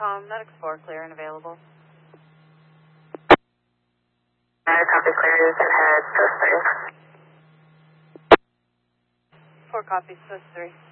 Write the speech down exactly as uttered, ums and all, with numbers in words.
com, Medics four, clear and available. Uh, copy, clear, you can head Swiss three. four copies, Swiss three.